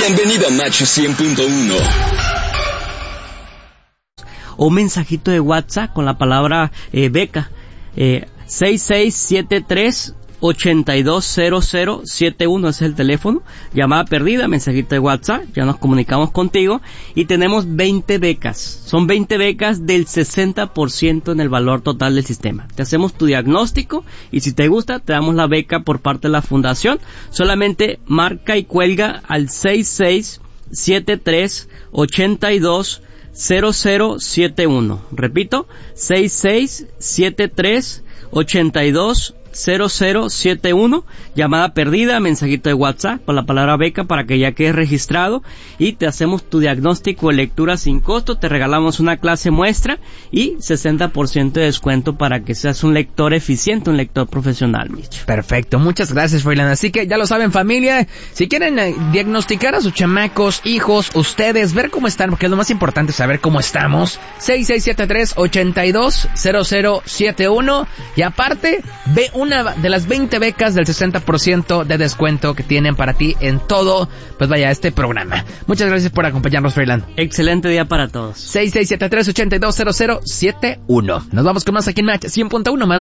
Bienvenido a Match 100.1. O mensajito de WhatsApp con la palabra beca. 6673-820071 es el teléfono. Llamada perdida, mensajito de WhatsApp, ya nos comunicamos contigo. Y tenemos 20 becas. Son 20 becas del 60% en el valor total del sistema. Te hacemos tu diagnóstico y si te gusta te damos la beca por parte de la fundación. Solamente marca y cuelga al 6673-820071. Repito, 6673-820071. Llamada perdida, mensajito de WhatsApp con la palabra beca para que ya quedes registrado y te hacemos tu diagnóstico de lectura sin costo. Te regalamos una clase muestra y 60% de descuento para que seas un lector eficiente, un lector profesional, Mitch. Perfecto, muchas gracias, Froilán. Así que ya lo saben, familia, si quieren diagnosticar a sus chamacos, hijos, ustedes, ver cómo están, porque es lo más importante saber cómo estamos, 6673-820071 y aparte ve una de las 20 becas del 60% de descuento que tienen para ti en todo, pues vaya, este programa. Muchas gracias por acompañarnos, Froilán. Excelente día para todos. 6673-820071. Nos vamos con más aquí en Match 100.1 más.